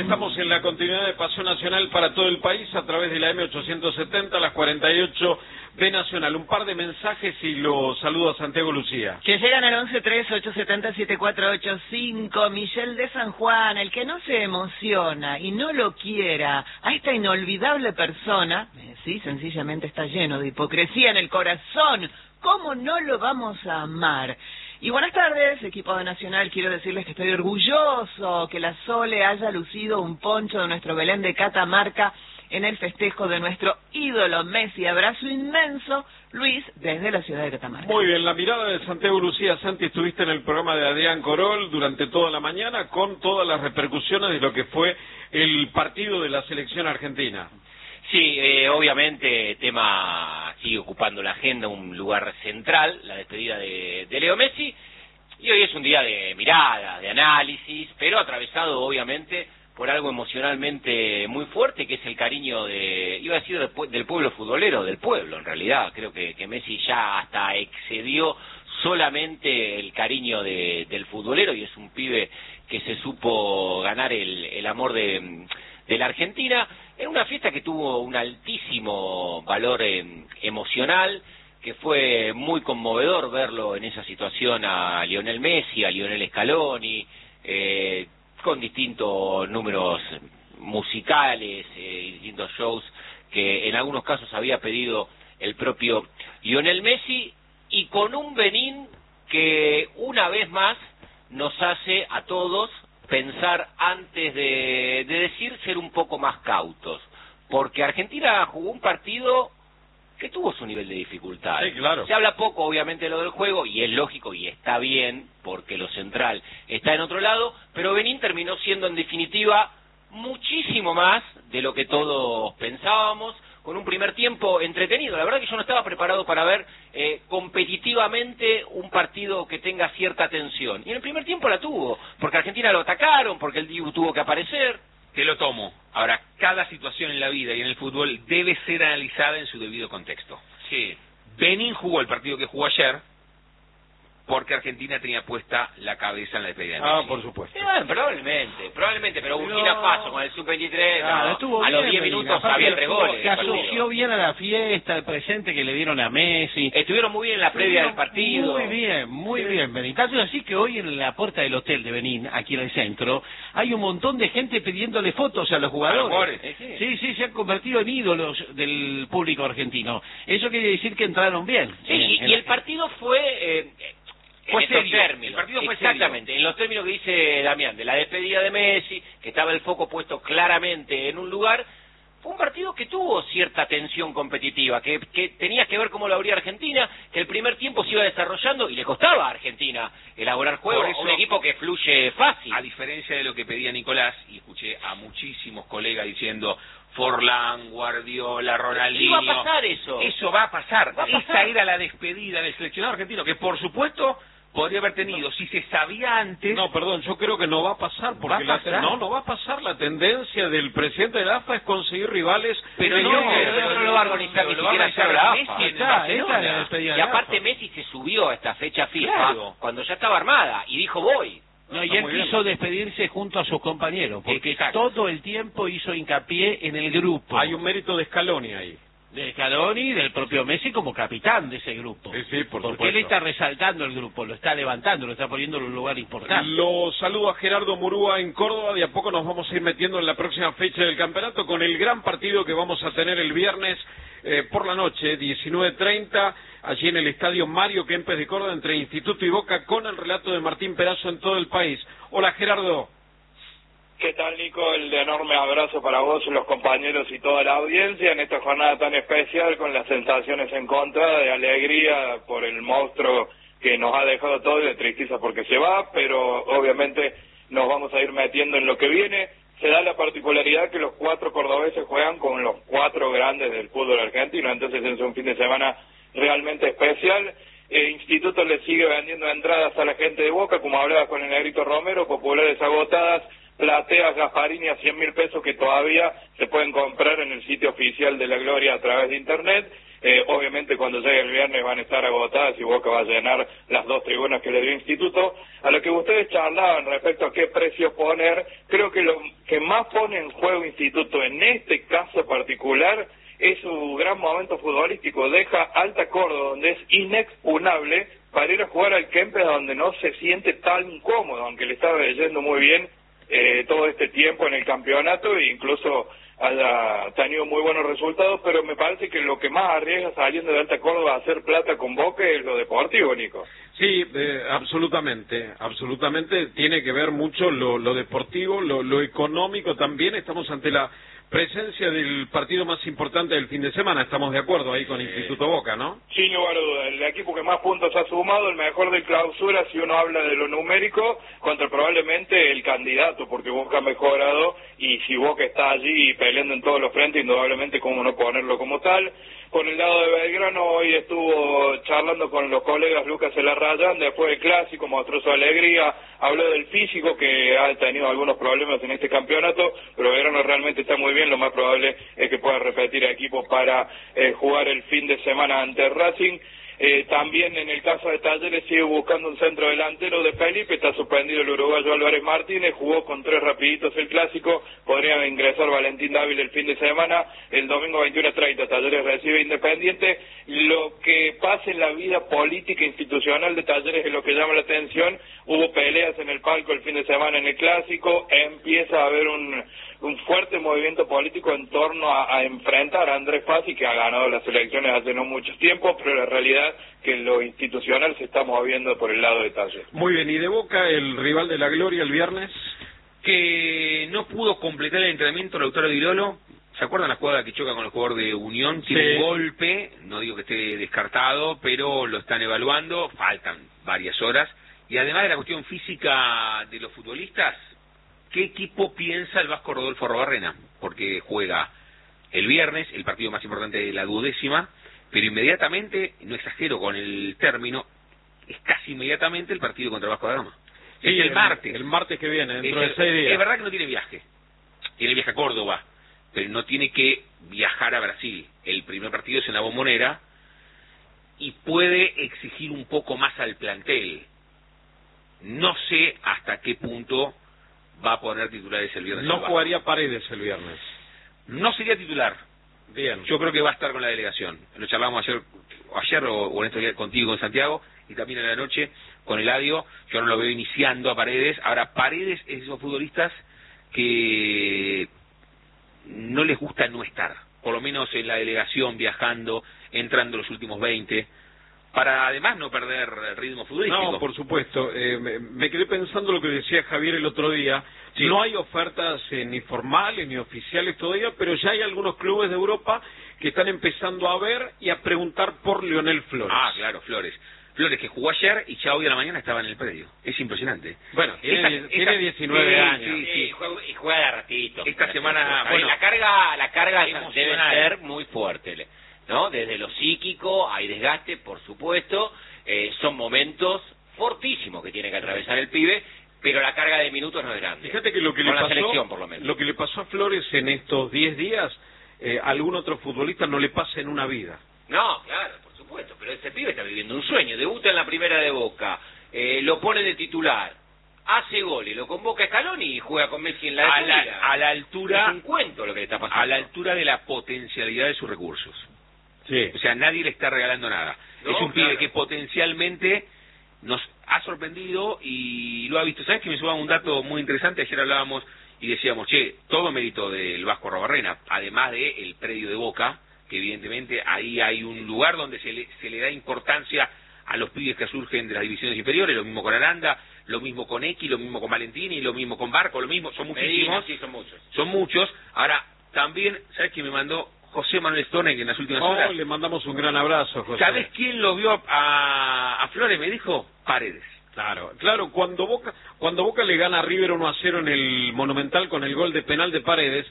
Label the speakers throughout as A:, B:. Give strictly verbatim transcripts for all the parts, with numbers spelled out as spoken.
A: estamos en la continuidad de Pasión Nacional para todo el país a través de la M ochocientos setenta, las cuarenta y ocho de Nacional. Un par de mensajes y los saludo a Santiago Lucía.
B: Que llegan al once tres ocho siete cero siete cuatro ocho cinco. Michelle de San Juan, el que no se emociona y no lo quiera a esta inolvidable persona, eh, sí, sencillamente está lleno de hipocresía en el corazón. ¿Cómo no lo vamos a amar? Y buenas tardes, equipo de Nacional. Quiero decirles que estoy orgulloso que la Sole haya lucido un poncho de nuestro Belén de Catamarca en el festejo de nuestro ídolo Messi. Abrazo inmenso, Luis, desde la ciudad de Catamarca.
A: Muy bien, la mirada de Santiago Lucía. Santi, estuviste en el programa de Adrián Corol durante toda la mañana con todas las repercusiones de lo que fue el partido de la selección argentina.
C: Sí, eh, obviamente tema sigue ocupando la agenda, un lugar central, la despedida de, de Leo Messi, y hoy es un día de mirada, de análisis, pero atravesado obviamente por algo emocionalmente muy fuerte, que es el cariño de, iba a decir del, del pueblo futbolero, del pueblo en realidad. Creo que, que Messi ya hasta excedió solamente el cariño de, del futbolero, y es un pibe que se supo ganar el, el amor de, de la Argentina, en una fiesta que tuvo un altísimo valor eh, emocional, que fue muy conmovedor verlo en esa situación a Lionel Messi, a Lionel Scaloni, eh, con distintos números musicales, eh, distintos shows que en algunos casos había pedido el propio Lionel Messi, y con un Benín que una vez más nos hace a todos pensar antes de, de decir, ser un poco más cautos, porque Argentina jugó un partido que tuvo su nivel de dificultad.
A: Sí, claro.
C: Se habla poco, obviamente, de lo del juego, y es lógico y está bien, porque lo central está en otro lado, pero Benín terminó siendo, en definitiva, muchísimo más de lo que todos pensábamos, con un primer tiempo entretenido. La verdad que yo no estaba preparado para ver eh, competitivamente un partido que tenga cierta tensión. Y en el primer tiempo la tuvo, porque Argentina lo atacaron, porque el Dibu tuvo que aparecer.
D: Te lo tomo. Ahora, cada situación en la vida y en el fútbol debe ser analizada en su debido contexto.
C: Sí.
D: Benín jugó el partido que jugó ayer porque Argentina tenía puesta la cabeza en la despedida de Messi.
A: Ah, por supuesto.
C: Eh, bueno, probablemente, probablemente, pero,
B: Pero-
C: Burkina Faso con el sub veintitrés,
E: Claro,
C: no,
E: estuvo
C: a los
E: bien,
C: diez
E: Benín.
C: minutos
E: Aparte,
C: había tres
E: estuvo-
C: goles.
E: Se asoció bien a la fiesta, el presente que le dieron a Messi.
C: Estuvieron muy bien en la previa del partido.
E: Muy bien, muy bien, Benín. Tanto es así que hoy en la puerta del hotel de Benín, aquí en el centro, hay un montón de gente pidiéndole fotos a los jugadores.
D: jugadores.
C: Eh, sí.
E: Sí, sí, se han convertido en ídolos del público argentino. Eso quiere decir que entraron bien.
C: Sí,
E: En-
C: y,
E: en
C: y
E: la-
C: el partido fue... Eh,
D: Fue
C: en estos
D: serio,
C: términos.
D: el partido fue
C: Exactamente, en los términos que dice Damián, de la despedida de Messi, que estaba el foco puesto claramente en un lugar, fue un partido que tuvo cierta tensión competitiva, que, que tenía que ver cómo lo abría Argentina, que el primer tiempo se iba desarrollando y le costaba a Argentina elaborar juego,
D: Por eso,
C: un equipo que fluye fácil.
D: A diferencia de lo que pedía Nicolás, y escuché a muchísimos colegas diciendo Forlán, Guardiola, Ronaldinho...
C: Iba a pasar eso.
D: Eso va a pasar.
C: Va a pasar.
D: Esa era la despedida del seleccionado argentino, que por supuesto podría haber tenido, si se sabía antes...
A: No, perdón, yo creo que no va a pasar, porque
D: ¿Va a
A: la-
D: pasar?
A: no, no va a pasar. La tendencia del presidente de la A F A es conseguir rivales.
D: Pero
A: que
D: no,
A: lleguen.
C: pero eso no lo va a organizar ni
D: lo va a
C: siquiera
D: organizar
C: ya la
D: Messi
C: AFA.
D: en
E: Está,
D: Barcelona.
E: esta es la despedida
C: Y
E: de
C: aparte
E: AFA.
C: Messi se subió a esta fecha FIFA
D: Claro.
C: cuando ya estaba armada y dijo voy.
E: No, y
A: Está
E: él
A: muy bien.
E: quiso despedirse junto a sus compañeros, porque
D: Exacto.
E: todo el tiempo hizo hincapié en el grupo.
A: Hay un mérito de Scaloni ahí.
E: De Scaloni y del propio Messi como capitán de ese grupo.
A: Sí, sí, por
E: Porque
A: supuesto.
E: él está resaltando el grupo, lo está levantando, lo está poniendo en un lugar importante.
A: Lo saludo a Gerardo Murúa en Córdoba. De a poco nos vamos a ir metiendo en la próxima fecha del campeonato con el gran partido que vamos a tener el viernes eh, por la noche, diecinueve treinta, allí en el estadio Mario Kempes de Córdoba, entre Instituto y Boca, con el relato de Martín Perazo en todo el país. Hola, Gerardo.
F: ¿Qué tal, Nico? El enorme abrazo para vos, los compañeros y toda la audiencia en esta jornada tan especial, con las sensaciones encontradas de alegría por el monstruo que nos ha dejado todo y de tristeza porque se va, pero obviamente nos vamos a ir metiendo en lo que viene. Se da la particularidad que los cuatro cordobeses juegan con los cuatro grandes del fútbol argentino, entonces es un fin de semana realmente especial. El Instituto le sigue vendiendo entradas a la gente de Boca, como hablaba con el Negrito Romero, populares agotadas, plateas Gasparini a cien mil pesos que todavía se pueden comprar en el sitio oficial de La Gloria a través de internet. Eh, obviamente cuando llegue el viernes van a estar agotadas y Boca va a llenar las dos tribunas que le dio Instituto. A lo que ustedes charlaban respecto a qué precio poner, creo que lo que más pone en juego Instituto en este caso particular es su gran momento futbolístico. Deja Alta Córdoba, donde es inexpugnable, para ir a jugar al Kempes, donde no se siente tan cómodo, aunque le estaba yendo muy bien eh, todo este tiempo en el campeonato e incluso haya tenido muy buenos resultados, pero me parece que lo que más arriesga saliendo de Alta Córdoba a hacer plata con Boca es lo deportivo, Nico.
A: Sí, eh, absolutamente, absolutamente tiene que ver mucho lo, lo deportivo, lo, lo económico también. Estamos ante la presencia del partido más importante del fin de semana, estamos de acuerdo ahí con
F: Sí.
A: Instituto Boca, ¿no?
F: Sin lugar a dudas, el equipo que más puntos ha sumado, el mejor de clausura, si uno habla de lo numérico, contra probablemente el candidato, porque Boca ha mejorado, y si Boca está allí peleando en todos los frentes, indudablemente cómo no ponerlo como tal. Por el lado de Belgrano, hoy estuvo charlando con los colegas Lucas Elarrayán, después del clásico, mostró su alegría, habló del físico, que ha tenido algunos problemas en este campeonato, pero Belgrano realmente está muy bien, lo más probable es que pueda repetir equipo para eh, jugar el fin de semana ante Racing. Eh, también en el caso de Talleres sigue buscando un centro delantero de Felipe, está suspendido el uruguayo Álvarez Martínez, jugó con tres rapiditos el clásico, podría ingresar Valentín Dávila el fin de semana, el domingo veintiuno treinta Talleres recibe Independiente. Lo que pasa en la vida política institucional de Talleres es lo que llama la atención. Hubo peleas en el palco el fin de semana en el clásico, empieza a haber un, un fuerte movimiento político en torno a, a enfrentar a Andrés Fassi, que ha ganado las elecciones hace no mucho tiempo, pero la realidad que lo institucional se está moviendo por el lado de Talleres.
A: Muy bien, ¿y de Boca el rival de la gloria el viernes?
D: Que no pudo completar el entrenamiento Lautaro Di Lolo. ¿Se acuerdan la jugada que choca con el jugador de Unión? Tiene
A: Sí.
D: un golpe, no digo que esté descartado, pero lo están evaluando, faltan varias horas. Y además de la cuestión física de los futbolistas, ¿qué equipo piensa el Vasco Rodolfo Arruabarrena? Porque juega el viernes, el partido más importante de la duodécima, pero inmediatamente, no exagero con el término, es casi inmediatamente el partido contra Vasco da Gama.
A: Sí,
D: es el, el martes.
A: El martes que viene, dentro
D: es
A: de seis días.
D: Es verdad que no tiene viaje. Tiene viaje a Córdoba, pero no tiene que viajar a Brasil. El primer partido es en la Bombonera y puede exigir un poco más al plantel. No sé hasta qué punto va a poner titulares el viernes.
A: No jugaría Paredes el viernes.
D: No sería titular.
A: Bien.
D: Yo creo que va a estar con la delegación. Lo charlamos ayer, ayer o, o en estos días contigo, con Santiago, y también en la noche con Eladio. Yo no lo veo iniciando a Paredes. Ahora, Paredes es de esos futbolistas que no les gusta no estar. Por lo menos en la delegación, viajando, entrando los últimos veinte, para además no perder ritmo futbolístico.
A: No, por supuesto. Eh, me, me quedé pensando lo que decía Javier el otro día.
D: Sí.
A: No hay ofertas eh, ni formales ni oficiales todavía, pero ya hay algunos clubes de Europa que están empezando a ver y a preguntar por Lionel Flores.
D: Ah, claro, Flores. Flores que jugó ayer y ya hoy a la mañana estaba en el predio. Es impresionante.
A: Bueno, tiene,
D: Esta-
A: die-
D: esta-
A: tiene diecinueve
D: sí,
A: años.
D: sí,
C: Sí, y juega, y juega de ratito.
D: Esta semana,
C: Está
D: bueno,
C: bien, la carga, la carga debe
D: emocional.
C: ser muy fuerte, le- ¿no? Desde lo psíquico hay desgaste, por supuesto. Eh, son momentos fortísimos que tiene que atravesar el pibe, pero la carga de minutos no es grande.
A: Fíjate que lo que
C: Con
A: le
C: la
A: pasó,
C: selección, por lo menos.
A: lo que le pasó a Flores en estos diez días, eh, a algún otro futbolista no le pasa en una vida.
C: No, claro, por supuesto, pero ese pibe está viviendo un sueño. Debuta en la primera de Boca, eh, lo pone de titular, hace goles, lo convoca a Scaloni y juega con Messi en la
D: a
C: de
D: la,
C: su liga.
D: a la altura,
C: Es un cuento lo que le está pasando.
D: a la altura de la potencialidad de sus recursos.
A: Sí.
D: O sea, nadie le está regalando nada.
C: No,
D: es un
C: claro.
D: pibe que potencialmente nos ha sorprendido y lo ha visto. ¿Sabes que me suba un dato muy interesante? Ayer hablábamos y decíamos, che, todo mérito del Vasco Arruabarrena, además de el predio de Boca, que evidentemente ahí hay un lugar donde se le, se le da importancia a los pibes que surgen de las divisiones inferiores, lo mismo con Aranda, lo mismo con X, lo mismo con Valentini, lo mismo con Barco, lo mismo, son muchísimos.
C: Medina, sí, son muchos.
D: Son muchos. Ahora, también, ¿sabes quién me mandó? José Manuel Stone, que en las últimas
A: Oh,
D: horas...
A: le mandamos un gran abrazo, José.
D: ¿Sabes quién lo vio a, a, a Flores? Me dijo Paredes.
A: Claro, claro, cuando Boca cuando Boca le gana a River uno a cero en el Monumental con el gol de penal de Paredes,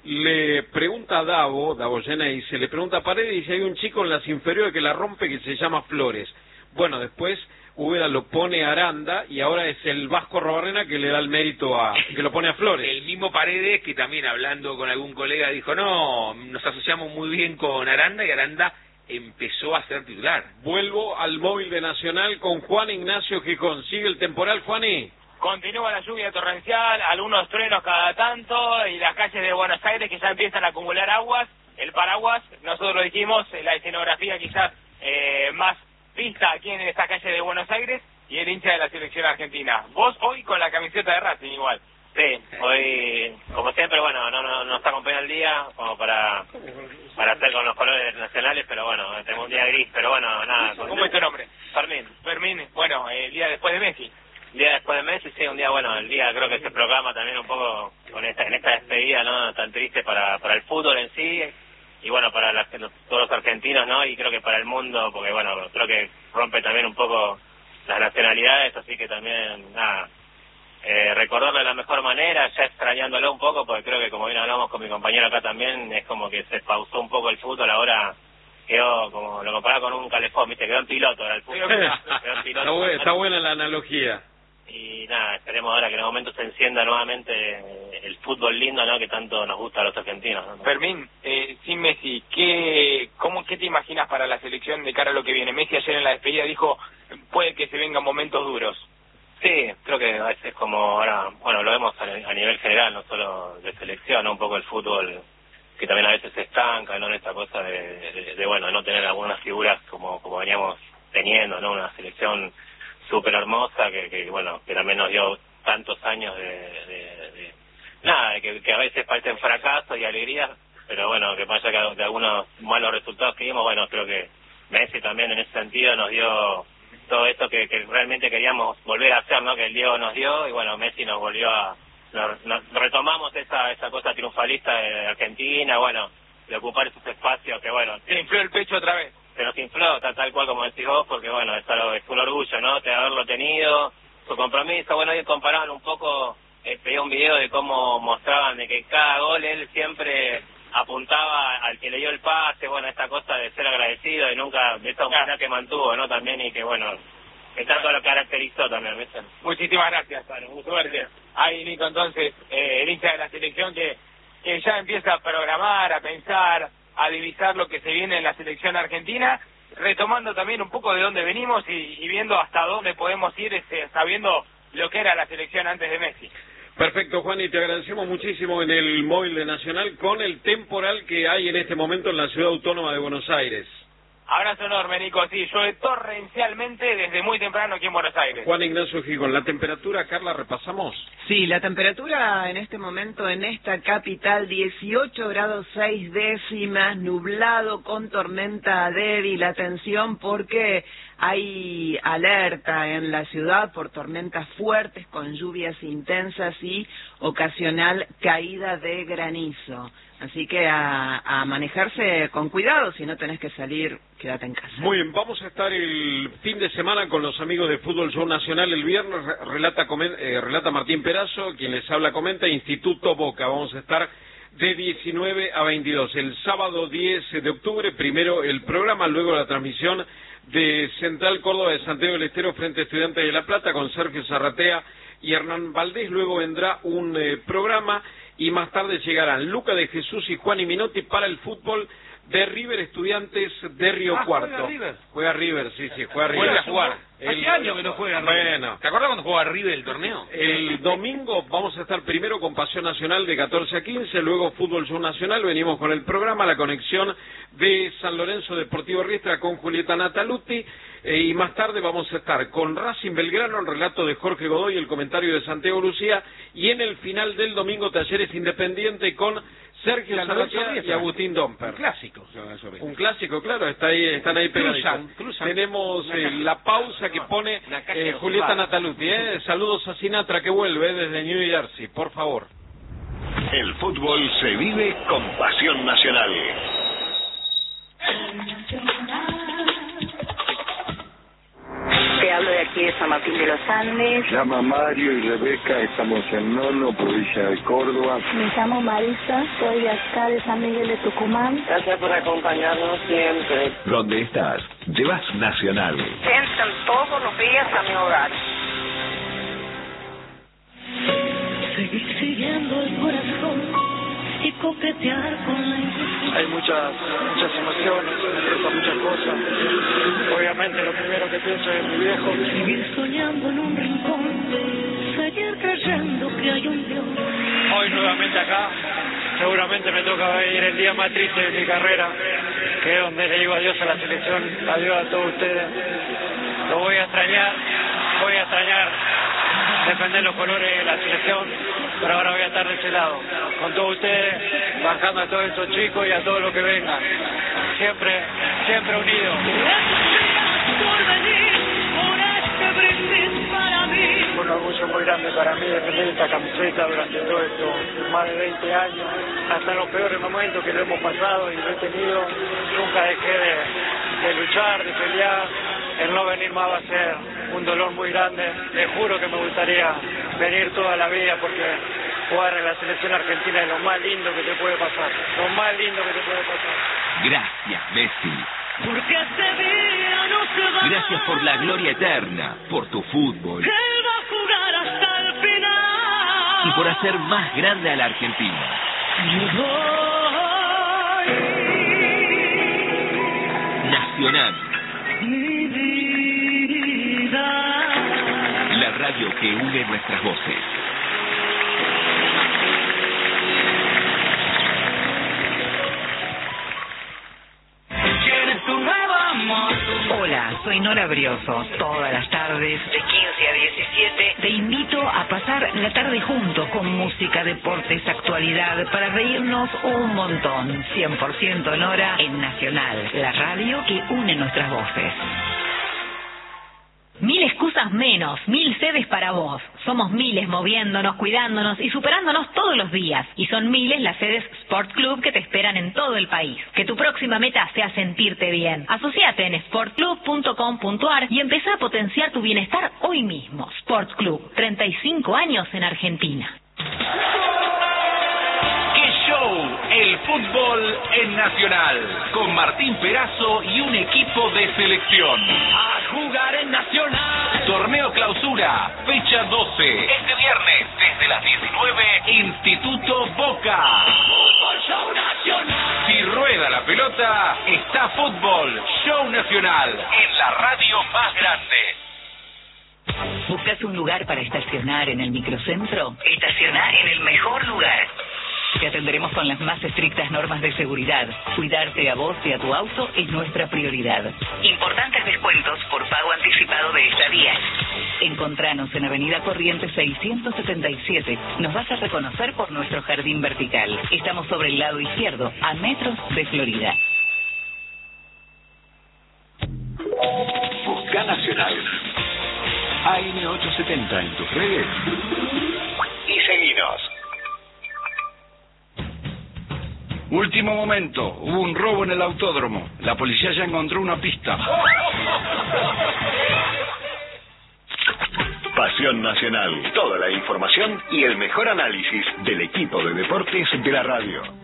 A: le pregunta a Davo, Davo Llena, y se le pregunta a Paredes y si hay un chico en las inferiores que la rompe que se llama Flores. Bueno, después Ubeda lo pone a Aranda y ahora es el Vasco Arruabarrena que le da el mérito a que lo pone a Flores.
D: El mismo Paredes que también hablando con algún colega dijo, no, nos asociamos muy bien con Aranda y Aranda empezó a ser titular.
A: Vuelvo al móvil de Nacional con Juan Ignacio Gijón. ¿Sigue el temporal, Juani?
G: Continúa la lluvia torrencial, algunos truenos cada tanto y las calles de Buenos Aires que ya empiezan a acumular aguas. El paraguas, nosotros lo dijimos, la escenografía quizás eh, más vista aquí en esta calle de Buenos Aires y el hincha de la selección argentina. Vos hoy con la camiseta de Racing igual.
H: Sí, hoy, como siempre, bueno, no, no, no está acompañado el día como para para hacer con los colores nacionales, pero bueno, tengo un día gris, pero bueno, nada.
G: ¿Cómo es tu nombre?
H: Fermín.
G: Fermín, bueno, el día después de Messi.
H: El día después de Messi, sí, un día, bueno, el día creo que se proclama también un poco con esta, en esta despedida, ¿no? Tan triste para, para el fútbol en sí, y bueno, para las, todos los argentinos, ¿no? Y creo que para el mundo, porque bueno, creo que rompe también un poco las nacionalidades, así que también, nada. Eh, recordarlo de la mejor manera, ya extrañándolo un poco, porque creo que como bien hablamos con mi compañero acá también, es como que se pausó un poco el fútbol, ahora quedó como, lo comparaba con un calefón, viste, quedó en piloto ahora el fútbol. Quedó en piloto.
A: Está, buena, está buena la analogía.
H: Y nada, esperemos ahora que en el momento se encienda nuevamente el fútbol lindo, ¿no? Que tanto nos gusta a los argentinos, ¿no?
G: Fermín, eh, sin Messi, ¿qué, cómo, ¿qué te imaginas para la selección de cara a lo que viene? Messi ayer en la despedida dijo, puede que se vengan momentos duros.
H: Sí, creo que a veces como ahora, bueno, lo vemos a, a nivel general, no solo de selección, ¿no? Un poco el fútbol que también a veces se estanca, ¿no? En esta cosa de, de, de bueno, no tener algunas figuras como, como veníamos teniendo, ¿no? Una selección súper hermosa que, que, bueno, que también nos dio tantos años de, de, de nada, que, que a veces falten fracasos y alegrías, pero bueno, que pasa que de algunos malos resultados que vimos, bueno, creo que Messi también en ese sentido nos dio todo esto que, que realmente queríamos volver a hacer, ¿no? Que el Diego nos dio y bueno, Messi nos volvió a... Nos, nos retomamos esa esa cosa triunfalista de Argentina, bueno, de ocupar esos espacios que bueno...
G: Se infló el pecho otra vez.
H: Se nos infló, tal, tal cual como decís vos, porque bueno, es, algo, es un orgullo, ¿no? De haberlo tenido, su compromiso. Bueno, hoy comparaban un poco, eh, pedí un video de cómo mostraban de que cada gol él siempre apuntaba al que le dio el pase, bueno, esta cosa de ser agradecido y nunca, de esta humildad que mantuvo, ¿no? También y que bueno, que tanto lo caracterizó también, ¿viste?
G: Muchísimas gracias, Pablo, mucha suerte. Ahí, Nico, entonces, eh, el hincha de la selección que, que ya empieza a programar, a pensar, a divisar lo que se viene en la selección argentina, retomando también un poco de dónde venimos y, y viendo hasta dónde podemos ir, este, sabiendo lo que era la selección antes de Messi.
A: Perfecto, Juan, y te agradecemos muchísimo en el móvil de Nacional con el temporal que hay en este momento en la Ciudad Autónoma de Buenos Aires.
G: Abrazo enorme, Nico. Sí, llueve torrencialmente desde muy temprano aquí en Buenos Aires.
A: Juan Ignacio Gijón, la temperatura, Carla, repasamos.
B: Sí, la temperatura en este momento en esta capital, dieciocho grados seis décimas, nublado con tormenta débil. Atención porque hay alerta en la ciudad por tormentas fuertes con lluvias intensas y ocasional caída de granizo. Así que a, a manejarse con cuidado, si no tenés que salir, quédate en casa.
A: Muy bien, vamos a estar el fin de semana con los amigos de Fútbol Show Nacional. El viernes relata, comen, eh, relata Martín Perazo, quien les habla comenta, Instituto Boca. Vamos a estar de diecinueve a veintidós. El sábado diez de octubre, primero el programa, luego la transmisión de Central Córdoba de Santiago del Estero frente a Estudiantes de La Plata con Sergio Zarratea y Hernán Valdés. Luego vendrá un eh, programa y más tarde llegarán Luca de Jesús y Juan y Minotti para el fútbol de River Estudiantes de Río
E: ah,
A: Cuarto.
E: Juega River.
A: Juega River, sí, sí, juega River.
D: Vuelve a jugar.
E: Hace
A: El...
E: años que no juega River.
A: Bueno.
D: ¿Te acuerdas cuando jugaba River el torneo?
A: El domingo vamos a estar primero con Pasión Nacional de catorce a quince, luego Fútbol Show Nacional, venimos con el programa, la conexión de San Lorenzo Deportivo Riestra con Julieta Nataluti, eh, y más tarde vamos a estar con Racing Belgrano, el relato de Jorge Godoy, el comentario de Santiago Lucía, y en el final del domingo Talleres Independiente con Sergio Zarratea y Agustín Domper.
E: Un clásico.
A: Un clásico, claro, está ahí, están ahí pegaditos.
E: Cruzan, cruzan.
A: Tenemos eh, la pausa que pone eh, Julieta Nataluti. Eh. Saludos a Sinatra que vuelve eh, desde New Jersey, por favor.
I: El fútbol se vive con pasión nacional.
J: Te hablo de aquí de San Martín de los Andes.
K: Me llamo Mario y Rebeca, estamos en Nono, provincia de Córdoba.
L: Me llamo Marisa, soy de acá de San Miguel de Tucumán.
J: Gracias por acompañarnos siempre.
I: ¿Dónde estás? Llevas Nacional.
J: Entran todos los días a mi hogar.
L: Seguir siguiendo el corazón y con
M: coquetear con la ilusión.
N: Hay muchas, muchas emociones, me pasan muchas cosas. Obviamente lo primero que pienso es mi viejo.
M: Seguir soñando en un rincón, seguir creyendo que hay un Dios.
N: Hoy nuevamente acá, seguramente me toca ver el día más triste de mi carrera, que es donde le digo adiós a la selección, adiós a todos ustedes. Lo voy a extrañar, voy a extrañar defender los colores de la selección, pero ahora voy a estar de ese lado, con todos ustedes, bancando a todos estos chicos y a todos los que vengan, siempre, siempre unidos. Un orgullo muy grande para mí defender esta camiseta durante todo esto, más de veinte años, hasta en los peores momentos que lo hemos pasado y lo he tenido, nunca dejé de, de luchar, de pelear. El no venir más va a ser un dolor muy grande. Les juro que me gustaría venir toda la vida porque jugar en la selección argentina es lo más lindo que te puede pasar. Lo más lindo que te puede pasar.
O: Gracias, Messi.
M: Porque este día no se va.
O: Gracias por la gloria eterna, por tu fútbol.
M: Él va a jugar hasta el final.
O: Y por hacer más grande a la Argentina. Nacional.
M: Mi vida.
O: La radio que une nuestras voces.
M: ¿Quieres tu nuevo amor?
P: Hola, soy Nora Brioso. Todas las tardes, de quince a diecisiete, te invito a pasar la tarde juntos con música, deportes, actualidad, para reírnos un montón. cien por ciento Nora en Nacional, la radio que une nuestras voces.
Q: Mil excusas menos, mil sedes para vos. Somos miles moviéndonos, cuidándonos y superándonos todos los días. Y son miles las sedes Sport Club que te esperan en todo el país. Que tu próxima meta sea sentirte bien. Asociate en sport club punto com punto a r y empezá a potenciar tu bienestar hoy mismo. Sport Club, treinta y cinco años en Argentina.
O: El fútbol en Nacional, con Martín Perazo y un equipo de selección.
M: A jugar en Nacional.
O: Torneo Clausura, fecha doce. Este viernes, desde las diecinueve, Instituto Boca.
M: Fútbol Show Nacional.
O: Si rueda la pelota, está Fútbol Show Nacional, en la radio más grande.
P: ¿Buscas un lugar para estacionar en el microcentro? Estacioná en el mejor lugar. Te atenderemos con las más estrictas normas de seguridad. Cuidarte a vos y a tu auto es nuestra prioridad. Importantes descuentos por pago anticipado de estadías. Encontranos en Avenida Corrientes seiscientos setenta y siete. Nos vas a reconocer por nuestro jardín vertical. Estamos sobre el lado izquierdo, a metros de Florida.
I: Busca Nacional. A M ochocientos setenta en tus redes. Y seguinos.
R: Último momento, hubo un robo en el autódromo. La policía ya encontró una pista.
I: Pasión Nacional. Toda la información y el mejor análisis del equipo de deportes de la radio.